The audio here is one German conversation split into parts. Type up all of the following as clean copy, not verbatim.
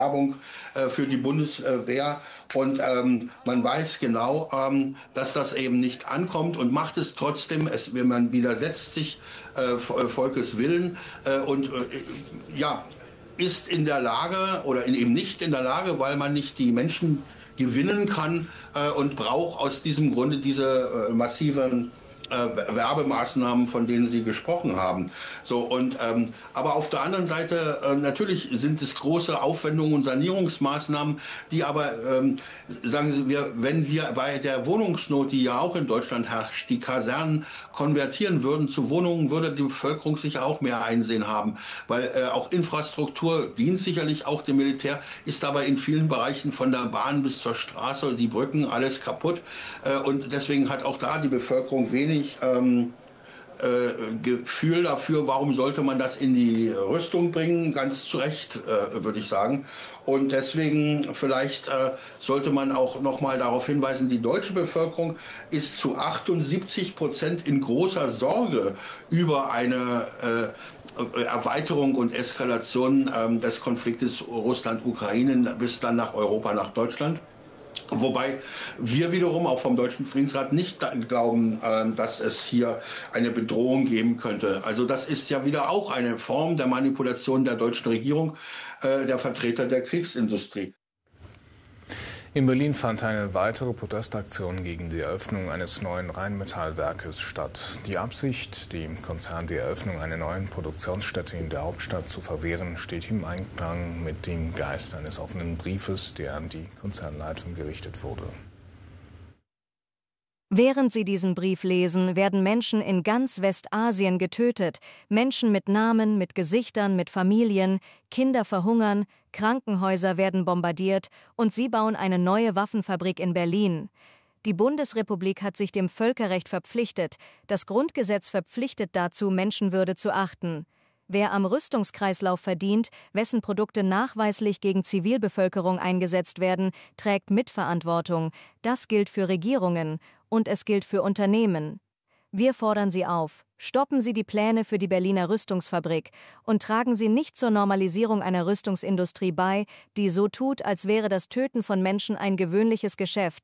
Werbung für die Bundeswehr und man weiß genau, dass das eben nicht ankommt und macht es trotzdem. Man widersetzt sich Volkes Willen und ja, ist in der Lage oder eben nicht in der Lage, weil man nicht die Menschen gewinnen kann und braucht aus diesem Grunde diese massiven Werbemaßnahmen, von denen Sie gesprochen haben. So und aber auf der anderen Seite natürlich sind es große Aufwendungen und Sanierungsmaßnahmen, die aber sagen wir, wenn wir bei der Wohnungsnot, die ja auch in Deutschland herrscht, die Kasernen konvertieren würden zu Wohnungen, würde die Bevölkerung sicher auch mehr Einsehen haben, weil auch Infrastruktur dient sicherlich auch dem Militär, ist aber in vielen Bereichen von der Bahn bis zur Straße, die Brücken, alles kaputt und deswegen hat auch da die Bevölkerung wenig Gefühl dafür, warum sollte man das in die Rüstung bringen, ganz zu Recht, würde ich sagen. Und deswegen vielleicht sollte man auch noch mal darauf hinweisen, die deutsche Bevölkerung ist zu 78% in großer Sorge über eine Erweiterung und Eskalation des Konfliktes Russland-Ukraine bis dann nach Europa, nach Deutschland. Wobei wir wiederum auch vom Deutschen Friedensrat nicht glauben, dass es hier eine Bedrohung geben könnte. Also das ist ja wieder auch eine Form der Manipulation der deutschen Regierung, der Vertreter der Kriegsindustrie. In Berlin fand eine weitere Protestaktion gegen die Eröffnung eines neuen Rheinmetallwerkes statt. Die Absicht, dem Konzern die Eröffnung einer neuen Produktionsstätte in der Hauptstadt zu verwehren, steht im Einklang mit dem Geist eines offenen Briefes, der an die Konzernleitung gerichtet wurde. Während Sie diesen Brief lesen, werden Menschen in ganz Westasien getötet. Menschen mit Namen, mit Gesichtern, mit Familien. Kinder verhungern, Krankenhäuser werden bombardiert und Sie bauen eine neue Waffenfabrik in Berlin. Die Bundesrepublik hat sich dem Völkerrecht verpflichtet. Das Grundgesetz verpflichtet dazu, Menschenwürde zu achten. Wer am Rüstungskreislauf verdient, wessen Produkte nachweislich gegen Zivilbevölkerung eingesetzt werden, trägt Mitverantwortung. Das gilt für Regierungen und es gilt für Unternehmen. Wir fordern Sie auf, stoppen Sie die Pläne für die Berliner Rüstungsfabrik und tragen Sie nicht zur Normalisierung einer Rüstungsindustrie bei, die so tut, als wäre das Töten von Menschen ein gewöhnliches Geschäft.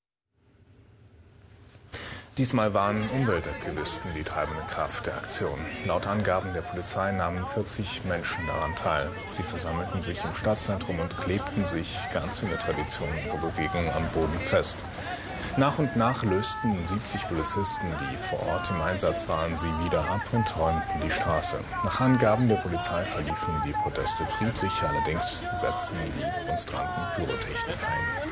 Diesmal waren Umweltaktivisten die treibende Kraft der Aktion. Laut Angaben der Polizei nahmen 40 Menschen daran teil. Sie versammelten sich im Stadtzentrum und klebten sich, ganz in der Tradition ihrer Bewegung, am Boden fest. Nach und nach lösten 70 Polizisten, die vor Ort im Einsatz waren, sie wieder ab und räumten die Straße. Nach Angaben der Polizei verliefen die Proteste friedlich, allerdings setzten die Demonstranten Pyrotechnik ein.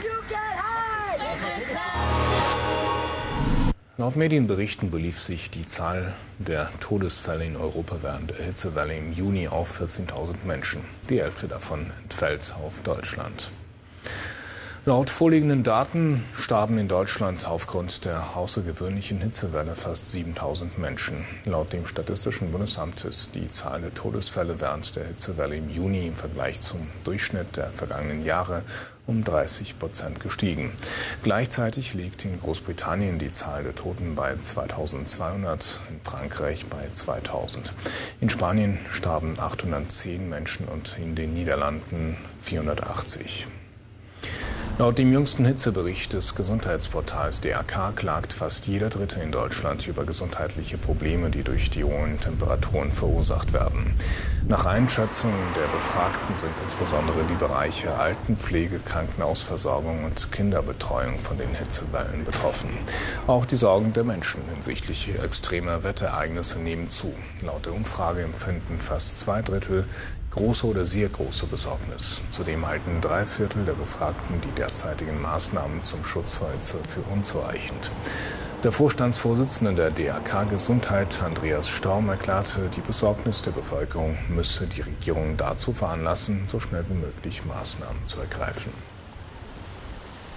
Laut Medienberichten belief sich die Zahl der Todesfälle in Europa während der Hitzewelle im Juni auf 14.000 Menschen. Die Hälfte davon entfällt auf Deutschland. Laut vorliegenden Daten starben in Deutschland aufgrund der außergewöhnlichen Hitzewelle fast 7.000 Menschen. Laut dem Statistischen Bundesamt ist die Zahl der Todesfälle während der Hitzewelle im Juni im Vergleich zum Durchschnitt der vergangenen Jahre um 30% gestiegen. Gleichzeitig liegt in Großbritannien die Zahl der Toten bei 2.200, in Frankreich bei 2.000. In Spanien starben 810 Menschen und in den Niederlanden 480. Laut dem jüngsten Hitzebericht des Gesundheitsportals DRK klagt fast jeder Dritte in Deutschland über gesundheitliche Probleme, die durch die hohen Temperaturen verursacht werden. Nach Einschätzungen der Befragten sind insbesondere die Bereiche Altenpflege, Krankenhausversorgung und Kinderbetreuung von den Hitzewellen betroffen. Auch die Sorgen der Menschen hinsichtlich extremer Wetterereignisse nehmen zu. Laut der Umfrage empfinden fast 2/3 große oder sehr große Besorgnis. Zudem halten 3/4 der Befragten die derzeitigen Maßnahmen zum Schutz vor Hitze für unzureichend. Der Vorstandsvorsitzende der DRK Gesundheit, Andreas Storm, erklärte, die Besorgnis der Bevölkerung müsse die Regierung dazu veranlassen, so schnell wie möglich Maßnahmen zu ergreifen.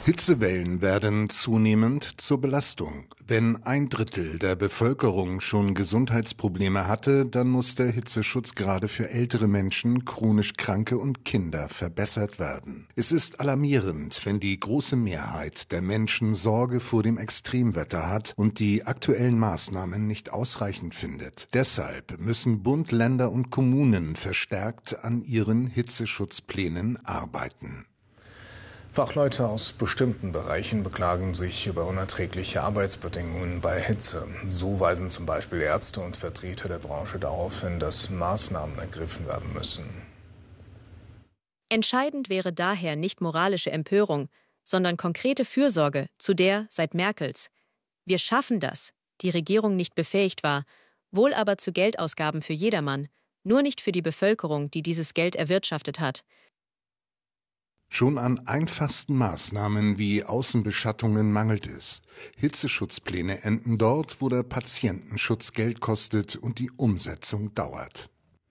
Hitzewellen werden zunehmend zur Belastung. Wenn 1/3 der Bevölkerung schon Gesundheitsprobleme hatte, dann muss der Hitzeschutz gerade für ältere Menschen, chronisch Kranke und Kinder verbessert werden. Es ist alarmierend, wenn die große Mehrheit der Menschen Sorge vor dem Extremwetter hat und die aktuellen Maßnahmen nicht ausreichend findet. Deshalb müssen Bund, Länder und Kommunen verstärkt an ihren Hitzeschutzplänen arbeiten. Fachleute aus bestimmten Bereichen beklagen sich über unerträgliche Arbeitsbedingungen bei Hitze. So weisen zum Beispiel Ärzte und Vertreter der Branche darauf hin, dass Maßnahmen ergriffen werden müssen. Entscheidend wäre daher nicht moralische Empörung, sondern konkrete Fürsorge, zu der seit Merkels „Wir schaffen das" die Regierung nicht befähigt war, wohl aber zu Geldausgaben für jedermann, nur nicht für die Bevölkerung, die dieses Geld erwirtschaftet hat. Schon an einfachsten Maßnahmen wie Außenbeschattungen mangelt es. Hitzeschutzpläne enden dort, wo der Patientenschutz Geld kostet und die Umsetzung dauert.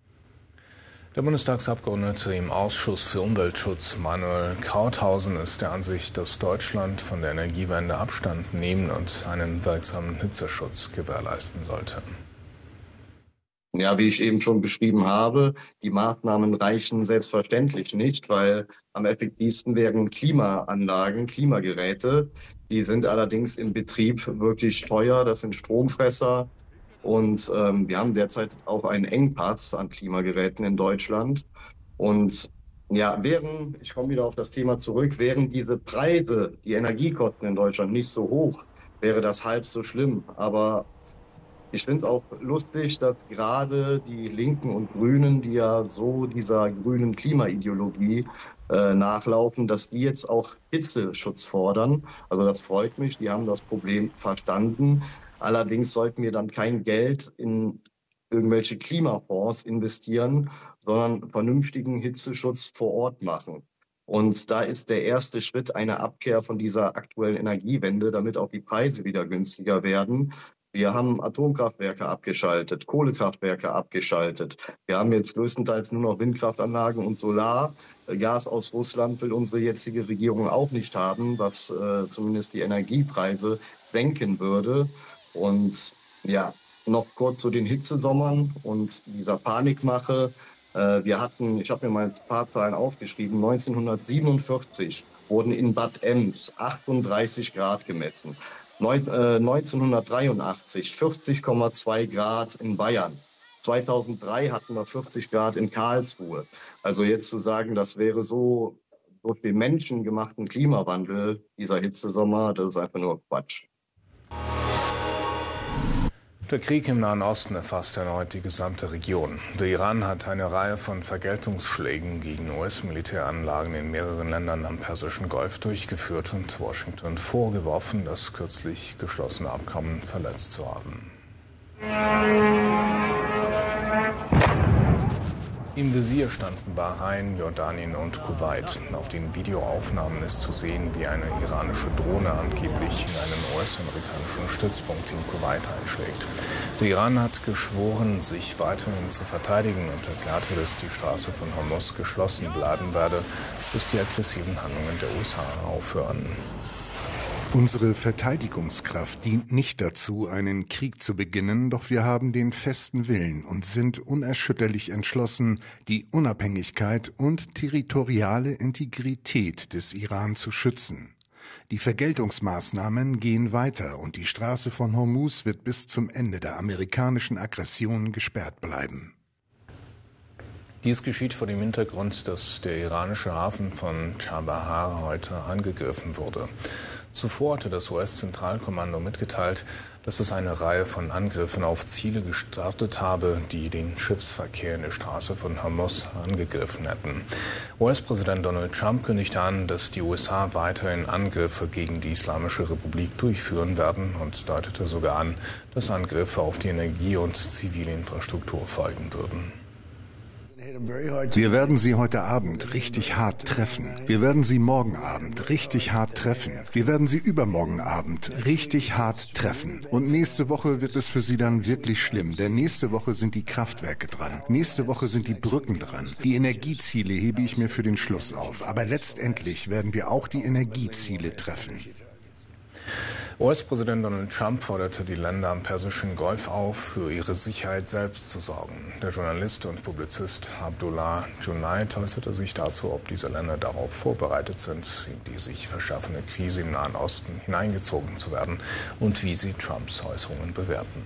Der Bundestagsabgeordnete im Ausschuss für Umweltschutz Manuel Krauthausen ist der Ansicht, dass Deutschland von der Energiewende Abstand nehmen und einen wirksamen Hitzeschutz gewährleisten sollte. Ja, wie ich eben schon beschrieben habe, die Maßnahmen reichen selbstverständlich nicht, weil am effektivsten wären Klimaanlagen, Klimageräte. Die sind allerdings im Betrieb wirklich teuer, das sind Stromfresser. Und wir haben derzeit auch einen Engpass an Klimageräten in Deutschland. Und ja, ich komme wieder auf das Thema zurück, wären diese Preise, die Energiekosten in Deutschland nicht so hoch, wäre das halb so schlimm. Aber ich finde es auch lustig, dass gerade die Linken und Grünen, die ja so dieser grünen Klimaideologie nachlaufen, dass die jetzt auch Hitzeschutz fordern. Also das freut mich, die haben das Problem verstanden. Allerdings sollten wir dann kein Geld in irgendwelche Klimafonds investieren, sondern vernünftigen Hitzeschutz vor Ort machen. Und da ist der erste Schritt eine Abkehr von dieser aktuellen Energiewende, damit auch die Preise wieder günstiger werden. Wir haben Atomkraftwerke abgeschaltet, Kohlekraftwerke abgeschaltet. Wir haben jetzt größtenteils nur noch Windkraftanlagen und Solar. Gas aus Russland will unsere jetzige Regierung auch nicht haben, was zumindest die Energiepreise senken würde. Und ja, noch kurz zu den Hitzesommern und dieser Panikmache. Ich habe mir mal ein paar Zahlen aufgeschrieben. 1947 wurden in Bad Ems 38 Grad gemessen. 1983 40,2 Grad in Bayern. 2003 hatten wir 40 Grad in Karlsruhe. Also jetzt zu sagen, das wäre so durch den menschengemachten Klimawandel, dieser Hitzesommer, das ist einfach nur Quatsch. Der Krieg im Nahen Osten erfasst erneut die gesamte Region. Der Iran hat eine Reihe von Vergeltungsschlägen gegen US-Militäranlagen in mehreren Ländern am Persischen Golf durchgeführt und Washington vorgeworfen, das kürzlich geschlossene Abkommen verletzt zu haben. Im Visier standen Bahrain, Jordanien und Kuwait. Auf den Videoaufnahmen ist zu sehen, wie eine iranische Drohne angeblich in einen US-amerikanischen Stützpunkt in Kuwait einschlägt. Der Iran hat geschworen, sich weiterhin zu verteidigen und erklärte, dass die Straße von Hormuz geschlossen bleiben werde, bis die aggressiven Handlungen der USA aufhören. Unsere Verteidigungskraft dient nicht dazu, einen Krieg zu beginnen, doch wir haben den festen Willen und sind unerschütterlich entschlossen, die Unabhängigkeit und territoriale Integrität des Iran zu schützen. Die Vergeltungsmaßnahmen gehen weiter und die Straße von Hormuz wird bis zum Ende der amerikanischen Aggression gesperrt bleiben. Dies geschieht vor dem Hintergrund, dass der iranische Hafen von Chabahar heute angegriffen wurde. Zuvor hatte das US-Zentralkommando mitgeteilt, dass es eine Reihe von Angriffen auf Ziele gestartet habe, die den Schiffsverkehr in der Straße von Hormuz angegriffen hätten. US-Präsident Donald Trump kündigte an, dass die USA weiterhin Angriffe gegen die Islamische Republik durchführen werden und deutete sogar an, dass Angriffe auf die Energie- und zivile Infrastruktur folgen würden. Wir werden sie heute Abend richtig hart treffen. Wir werden sie morgen Abend richtig hart treffen. Wir werden sie übermorgen Abend richtig hart treffen. Und nächste Woche wird es für sie dann wirklich schlimm, denn nächste Woche sind die Kraftwerke dran. Nächste Woche sind die Brücken dran. Die Energieziele hebe ich mir für den Schluss auf. Aber letztendlich werden wir auch die Energieziele treffen. US-Präsident Donald Trump forderte die Länder am Persischen Golf auf, für ihre Sicherheit selbst zu sorgen. Der Journalist und Publizist Abdullah Junaid äußerte sich dazu, ob diese Länder darauf vorbereitet sind, in die sich verschärfende Krise im Nahen Osten hineingezogen zu werden und wie sie Trumps Äußerungen bewerten.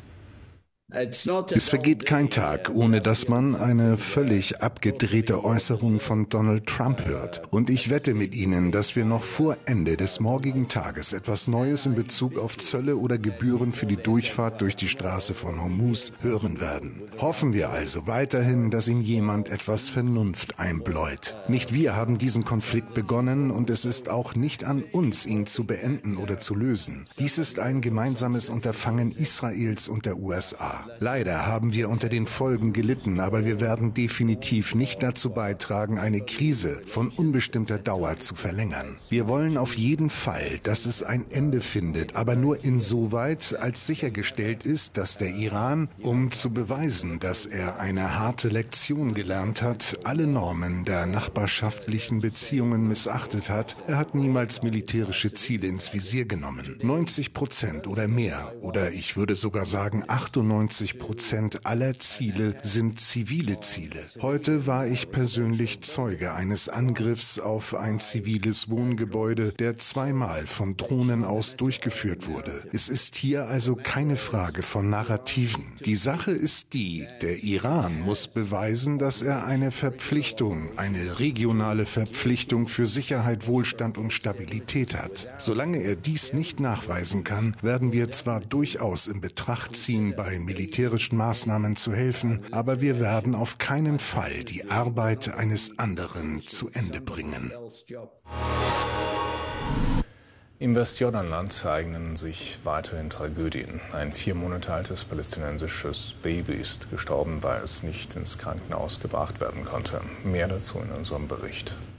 Es vergeht kein Tag, ohne dass man eine völlig abgedrehte Äußerung von Donald Trump hört. Und ich wette mit Ihnen, dass wir noch vor Ende des morgigen Tages etwas Neues in Bezug auf Zölle oder Gebühren für die Durchfahrt durch die Straße von Hormuz hören werden. Hoffen wir also weiterhin, dass ihm jemand etwas Vernunft einbläut. Nicht wir haben diesen Konflikt begonnen und es ist auch nicht an uns, ihn zu beenden oder zu lösen. Dies ist ein gemeinsames Unterfangen Israels und der USA. Leider haben wir unter den Folgen gelitten, aber wir werden definitiv nicht dazu beitragen, eine Krise von unbestimmter Dauer zu verlängern. Wir wollen auf jeden Fall, dass es ein Ende findet, aber nur insoweit, als sichergestellt ist, dass der Iran, um zu beweisen, dass er eine harte Lektion gelernt hat, alle Normen der nachbarschaftlichen Beziehungen missachtet hat. Er hat niemals militärische Ziele ins Visier genommen. 90% oder mehr, oder ich würde sogar sagen 98% aller Ziele sind zivile Ziele. Heute war ich persönlich Zeuge eines Angriffs auf ein ziviles Wohngebäude, der zweimal von Drohnen aus durchgeführt wurde. Es ist hier also keine Frage von Narrativen. Die Sache ist die, der Iran muss beweisen, dass er eine Verpflichtung, eine regionale Verpflichtung für Sicherheit, Wohlstand und Stabilität hat. Solange er dies nicht nachweisen kann, werden wir zwar durchaus in Betracht ziehen, bei militärischen Maßnahmen zu helfen, aber wir werden auf keinen Fall die Arbeit eines anderen zu Ende bringen. Im Westjordanland ereignen sich weiterhin Tragödien. Ein 4 Monate altes palästinensisches Baby ist gestorben, weil es nicht ins Krankenhaus gebracht werden konnte. Mehr dazu in unserem Bericht.